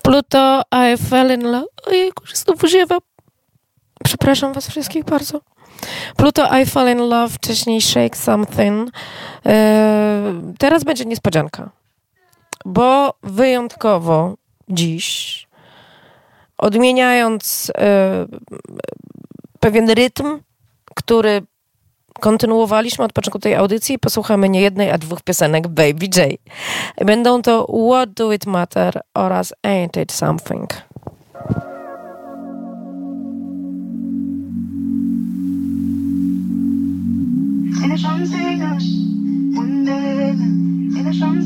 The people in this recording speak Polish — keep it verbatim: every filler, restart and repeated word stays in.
Pluto, I fell in love. Ojejku, znów używam. Przepraszam was wszystkich bardzo. Pluto, I fall in love, wcześniej Shake Something. Eee, teraz będzie niespodzianka. Bo wyjątkowo dziś, odmieniając e, pewien rytm, który kontynuowaliśmy od początku tej audycji, posłuchamy nie jednej, a dwóch piosenek Baby J. Będą to What Do It Matter oraz Ain't It Something. In a